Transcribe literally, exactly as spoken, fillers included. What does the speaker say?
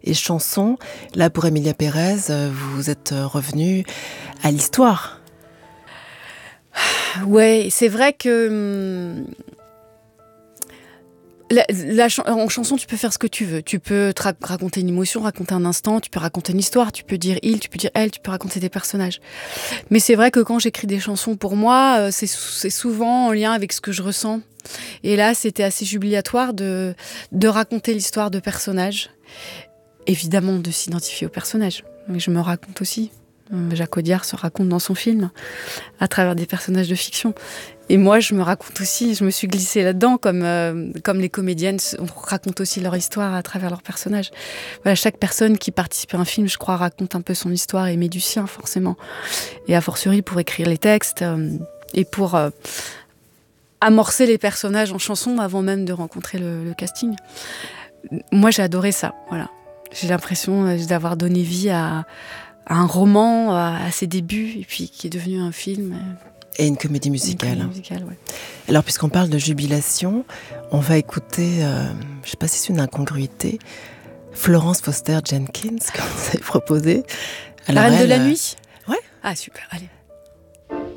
et chanson. Là, pour Emilia Pérez, vous êtes revenue à l'histoire. Ouais, c'est vrai que... Hum, La, la, en chanson, tu peux faire ce que tu veux. Tu peux te ra- raconter une émotion, raconter un instant, tu peux raconter une histoire, tu peux dire il, tu peux dire elle, tu peux raconter des personnages. Mais c'est vrai que quand j'écris des chansons pour moi, c'est, c'est souvent en lien avec ce que je ressens. Et là, c'était assez jubilatoire de, de raconter l'histoire de personnages. Évidemment, de s'identifier aux personnages. Mais je me raconte aussi. Jacques Audiard se raconte dans son film à travers des personnages de fiction. Et moi, je me raconte aussi, je me suis glissée là-dedans, comme, euh, comme les comédiennes racontent aussi leur histoire à travers leurs personnages. Voilà, chaque personne qui participe à un film, je crois, raconte un peu son histoire et met du sien, forcément. Et a fortiori, pour écrire les textes euh, et pour euh, amorcer les personnages en chanson avant même de rencontrer le, le casting. Moi, j'ai adoré ça, voilà. J'ai l'impression d'avoir donné vie à... à un roman à ses débuts, et puis qui est devenu un film. Et une comédie musicale. Une comédie musicale, ouais. Alors, puisqu'on parle de jubilation, on va écouter, euh, je ne sais pas si c'est une incongruité, Florence Foster Jenkins, comme vous avez proposé. Alors, La Reine elle, de la Nuit. Ouais. Ah, super, allez.